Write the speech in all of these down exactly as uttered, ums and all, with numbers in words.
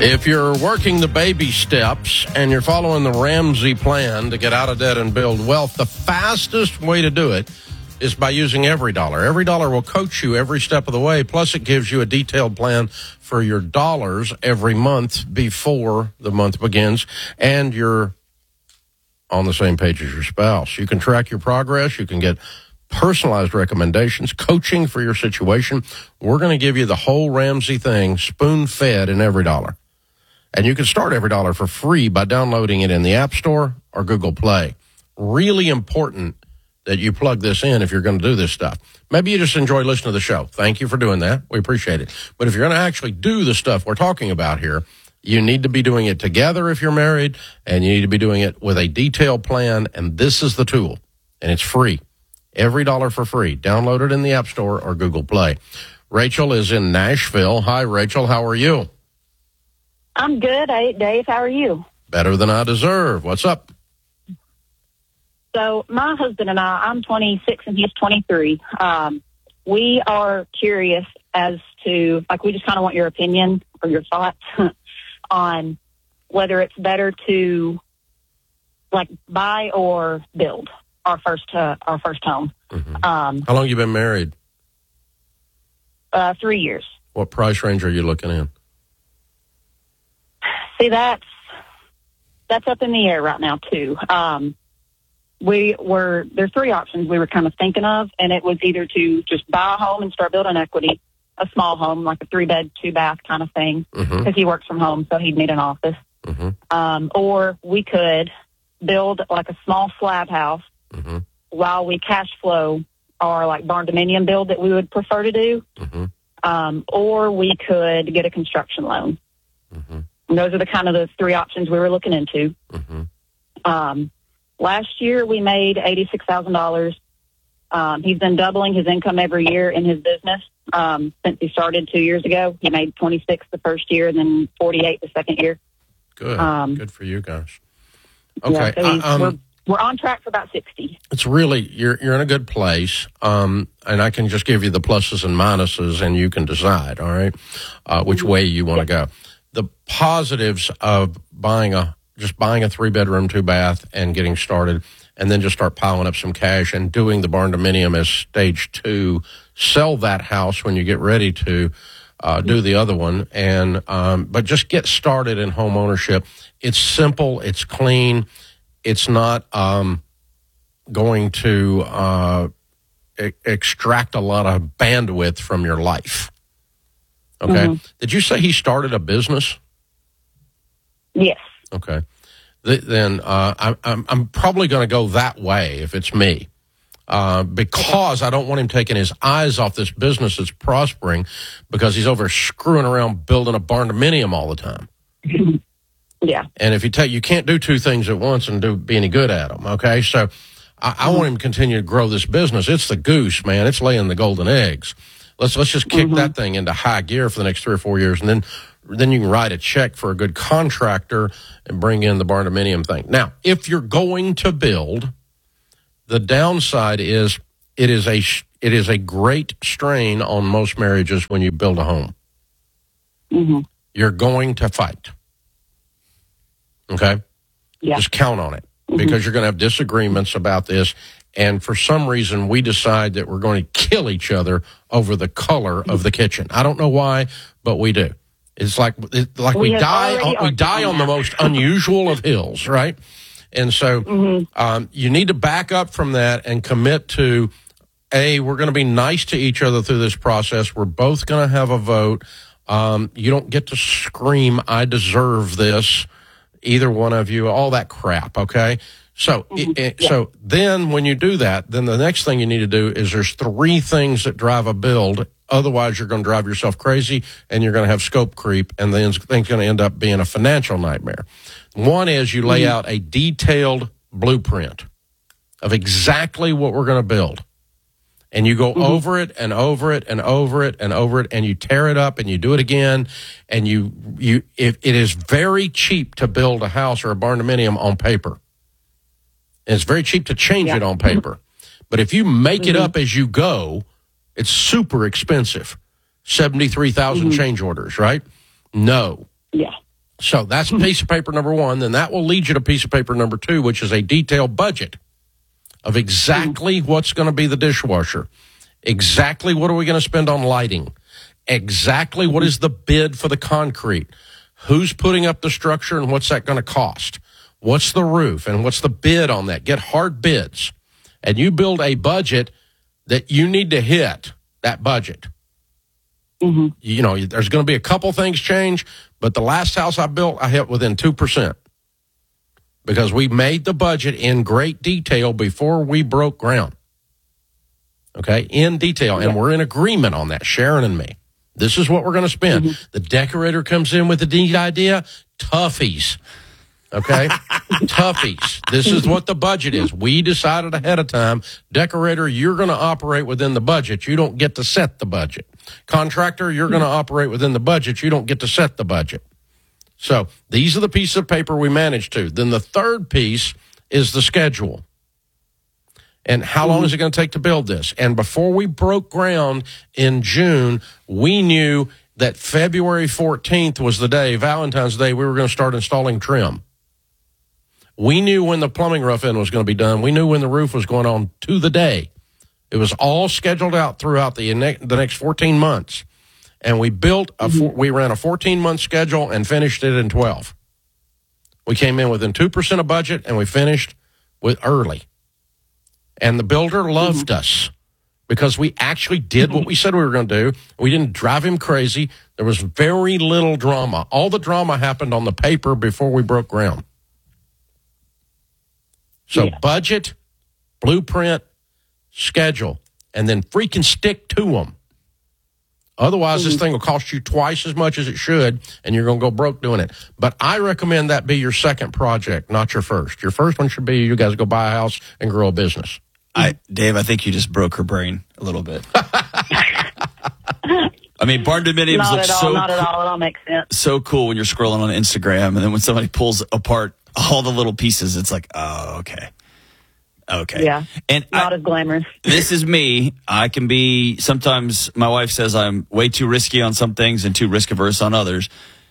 If you're working the baby steps and you're following the Ramsey plan to get out of debt and build wealth, the fastest way to do it is by using EveryDollar. EveryDollar will coach you every step of the way, plus it gives you a detailed plan for your dollars every month before the month begins, and you're on the same page as your spouse. You can track your progress. You can get personalized recommendations, coaching for your situation. We're going to give you the whole Ramsey thing spoon-fed in EveryDollar. And you can start EveryDollar for free by downloading it in the App Store or Google Play. Really important that you plug this in if you're going to do this stuff. Maybe you just enjoy listening to the show. Thank you for doing that. We appreciate it. But if you're going to actually do the stuff we're talking about here, you need to be doing it together if you're married, and you need to be doing it with a detailed plan, and this is the tool, and it's free. EveryDollar for free. Download it in the App Store or Google Play. Rachel is in Nashville. Hi, Rachel. How are you? I'm good. Hey, Dave, how are you? Better than I deserve. What's up? So my husband and I, I'm twenty-six and he's twenty-three. Um, we are curious as to, like, we just kind of want your opinion or your thoughts on whether it's better to, like, buy or build our first uh, our first home. Mm-hmm. Um, How long you been married? Uh, three years. What price range are you looking in? See, that's that's up in the air right now too. Um, we were there's three options we were kind of thinking of, and it was either to just buy a home and start building equity, a small home like a three bed, two bath kind of thing, because Mm-hmm. he works from home, so he'd need an office. Mm-hmm. Um, or we could build like a small slab house Mm-hmm. while we cash flow our like barn dominium build that we would prefer to do. Mm-hmm. Um, or we could get a construction loan. Mm-hmm. And those are the kind of the three options we were looking into. Mm-hmm. Um, last year we made eighty-six thousand dollars. Um, he's been doubling his income every year in his business um, since he started two years ago. He made twenty-six the first year and then forty-eight the second year. Good. Um, Good for you guys. Okay. Yeah, so he's, I- um, we're, we're on track for about sixty. It's really, you're you're in a good place, um, and I can just give you the pluses and minuses, and you can decide, all right, uh, which way you want to go. The positives of buying a just buying a three-bedroom, two-bath and getting started, and then just start piling up some cash and doing the barn dominium as stage two, sell that house when you get ready to uh, do the other one, and um, but just get started in home ownership. It's simple. It's clean. It's not um, going to uh, e- extract a lot of bandwidth from your life. Okay. Mm-hmm. Did you say he started a business? Yes. Okay. Th- then uh, I, I'm, I'm probably going to go that way if it's me. Uh, because I don't want him taking his eyes off this business that's prospering because he's over screwing around building a barn dominium all the time. Yeah. And if you take, you can't do two things at once and do be any good at them. Okay, so I, I want him to continue to grow this business. It's the goose, man. It's laying the golden eggs. Let's let's just kick Mm-hmm. that thing into high gear for the next three or four years, and then then you can write a check for a good contractor and bring in the barn dominium thing. Now, if you're going to build, the downside is it is a it is a great strain on most marriages when you build a home. Mm-hmm. You're going to fight. Okay? Yeah. Just count on it Mm-hmm. because you're going to have disagreements about this. And for some reason, we decide that we're going to kill each other over the color of the kitchen. I don't know why, but we do. It's like it's like we, We have die. already On, we die on the most unusual of hills, right? And so Mm-hmm. um, you need to back up from that and commit to, A, we're going to be nice to each other through this process. We're both going to have a vote. Um, you don't get to scream, I deserve this, either one of you, all that crap, okay? So, Mm-hmm. it, Yeah. so then when you do that, then the next thing you need to do is there's three things that drive a build. Otherwise, you're going to drive yourself crazy and you're going to have scope creep, and then it's going to end up being a financial nightmare. One is you lay Mm-hmm. out a detailed blueprint of exactly what we're going to build. And you go Mm-hmm. over it and over it and over it and over it, and you tear it up and you do it again. And you, you, it, it is very cheap to build a house or a barn dominium on paper. And it's very cheap to change Yeah. it on paper. But if you make it Mm-hmm. up as you go, it's super expensive. seventy-three thousand Mm-hmm. change orders, right? No. Yeah. So that's piece of paper number one. Then that will lead you to piece of paper number two, which is a detailed budget of exactly what's going to be the dishwasher, exactly what are we going to spend on lighting, exactly what is the bid for the concrete, who's putting up the structure and what's that going to cost, what's the roof and what's the bid on that. Get hard bids, and you build a budget that you need to hit that budget. Mm-hmm. You know, there's going to be a couple things change, but the last house I built, I hit within two percent because we made the budget in great detail before we broke ground. Okay, in detail, and we're in agreement on that, Sharon and me. This is what we're going to spend. Mm-hmm. The decorator comes in with a neat idea, toughies. Okay, toughies. This is what the budget is. We decided ahead of time, decorator, you're going to operate within the budget. You don't get to set the budget. Contractor, you're going to operate within the budget. You don't get to set the budget. So these are the pieces of paper we managed to. Then the third piece is the schedule. And how long is it going to take to build this? And before we broke ground in June, we knew that February fourteenth was the day, Valentine's Day, we were going to start installing trim. We knew when the plumbing rough-in was going to be done. We knew when the roof was going on to the day. It was all scheduled out throughout the, the next fourteen months. And we built, a mm-hmm. we ran a fourteen-month schedule and finished it in twelve. We came in within two percent of budget, and we finished with early. And the builder loved mm-hmm. us because we actually did what we said we were going to do. We didn't drive him crazy. There was very little drama. All the drama happened on the paper before we broke ground. So yeah. Budget, blueprint, schedule, and then freaking stick to them. Otherwise, mm-hmm. this thing will cost you twice as much as it should, and you're going to go broke doing it. But I recommend that be your second project, not your first. Your first one should be you guys go buy a house and grow a business. I, Dave, I think you just broke her brain a little bit. I mean, barn dominiums not look at all, so not cool, at all. It all makes sense. So cool when you're scrolling on Instagram, and then when somebody pulls apart all the little pieces, it's like, oh, okay. Okay. Yeah. And not I, as glamorous. This is me. I can be, sometimes my wife says I'm way too risky on some things and too risk averse on others.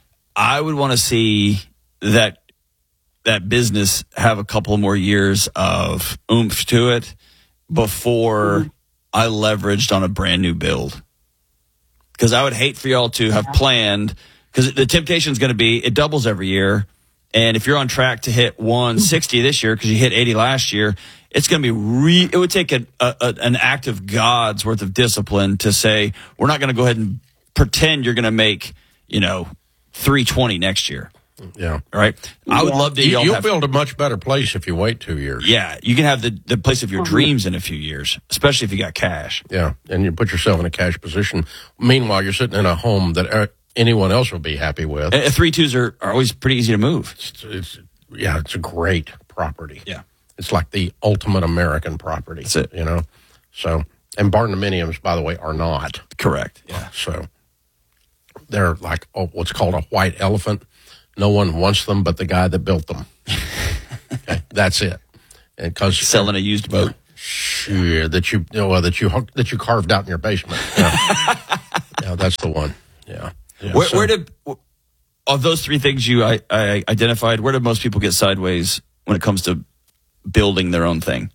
I would want to see that, that business have a couple more years of oomph to it before mm-hmm. I leveraged on a brand new build. Because I would hate for y'all to have planned, because the temptation is going to be it doubles every year. And if you're on track to hit one sixty this year because you hit eighty last year, it's going to be re. It would take a, a, a, an act of God's worth of discipline to say we're not going to go ahead and pretend you're going to make, you know, three twenty next year. Yeah. Right. Yeah. I would love to. You, you'll have, build a much better place if you wait two years. Yeah, you can have the, the place of your dreams in a few years, especially if you got cash. Yeah, and you put yourself in a cash position. Meanwhile, you're sitting in a home that anyone else would be happy with. And three twos are, are always pretty easy to move. It's, it's yeah, it's a great property. Yeah, it's like the ultimate American property. That's it. You know, so and barn dominiums, by the way, are not correct. Yeah, so they're like oh, what's called a white elephant. No one wants them but the guy that built them. Okay, that's it. And because selling a used boat, sure, that you, you know, that you that you carved out in your basement. Yeah, yeah that's the one. Yeah. yeah where, so. where did of those three things you I, I identified? Where do most people get sideways when it comes to building their own thing?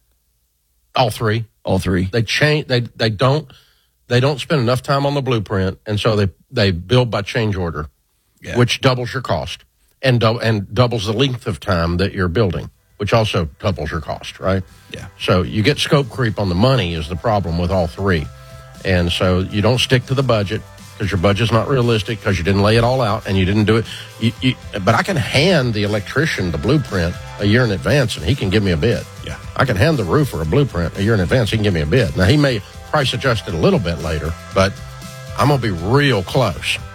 All three. All three. They change. They they don't they don't spend enough time on the blueprint, and so they they build by change order. Yeah. Which doubles your cost and do- and doubles the length of time that you're building, which also doubles your cost, right? Yeah. So you get scope creep on the money is the problem with all three. And so you don't stick to the budget because your budget's not realistic because you didn't lay it all out and you didn't do it. You, you, but I can hand the electrician the blueprint a year in advance and he can give me a bid. Yeah. I can hand the roofer a blueprint a year in advance. He can give me a bid. Now, he may price adjust it a little bit later, but I'm going to be real close.